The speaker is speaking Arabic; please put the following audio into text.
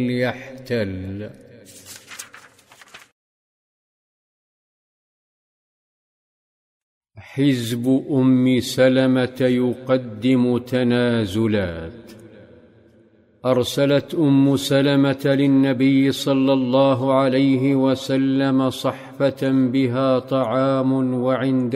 يحتل. حزب أم سلمة يقدم تنازلات. أرسلت أم سلمة للنبي صلى الله عليه وسلم صحفة بها طعام وعند